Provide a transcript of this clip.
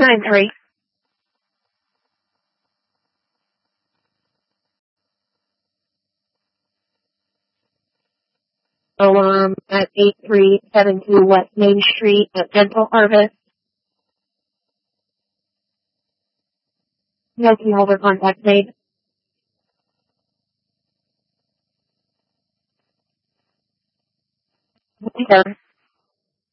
293. Alarm at 8372 West Main Street at Dental Harvest. No key holder contact made. Sir.